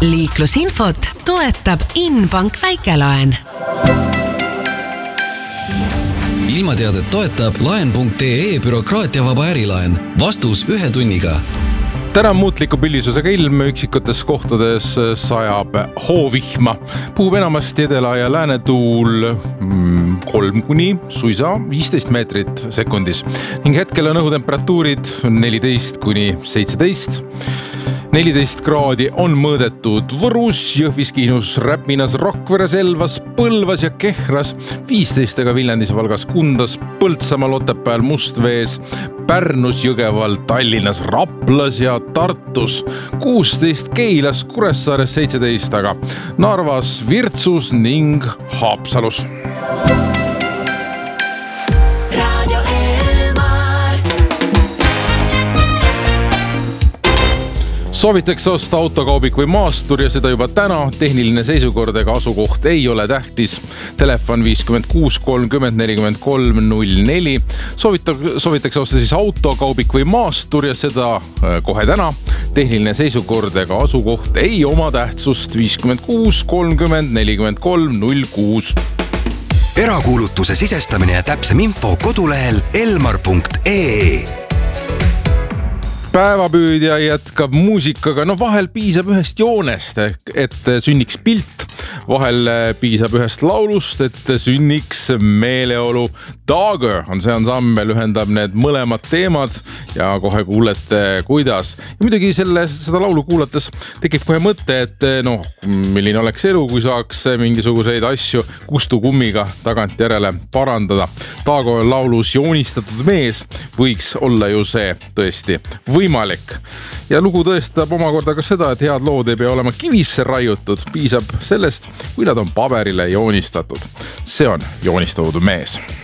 Liiklusinfot toetab Inbank Väikelaen. Ilmateadet toetab laen.ee bürokraatiavaba ärilaen. Vastus 1 tunniga. Täna on muutliku pillisusega ilm, üksikutes kohtades sajab hoovihma. Puhub enamasti edela ja läänetuul 3 kuni suisa 15 meetrit sekundis. Ning hetkel on õhutemperatuurid 14 kuni 17. 14 kraadi on mõõdetud Võrus, Jõhvis, Kihnus, Räpinas, Rakveres, Elvas, Põlvas ja Kehras, 15 aga Viljandis, Valgas, Kundas, Põltsamaal, Otepääl, Mustvees, Pärnus, Jõgeval, Tallinnas, Raplas ja Tartus, 16 Keilas, Kuressaares, 17 aga Narvas, Virtsus ning Haapsalus. Soovitakse osta autokaubik või maastur ja seda juba täna. Tehniline seisukord ega asukoht ei ole tähtis. Telefon 56 30 43 04. Soovitakse osta siis autokaubik või maastur ja seda kohe täna. Tehniline seisukord ega asukoht ei oma tähtsust. 56 30 43 06. Erakuulutuse sisestamine ja täpsem info kodulehel elmar.ee. Päevapüüdja jätkab muusikaga. Vahel piisab ühest joonest, et sünniks pilt. Vahel piisab ühest laulust, et sünniks meeleolu. Dagger on see ansambel, ühendab need mõlemad teemad ja kohe kuulete, kuidas. Ja muidugi seda laulu kuulates tekib kohe mõte, et milline oleks elu, kui saaks mingisuguseid asju kustukummiga tagant järele parandada. Dagger laulus joonistatud mees võiks olla ju see tõesti võimalik. Ja lugu tõestab omakorda ka seda, et head lood ei pea olema kivisse raiutud. Piisab sellest, kui nad on paberile joonistatud. See on joonistatud mees.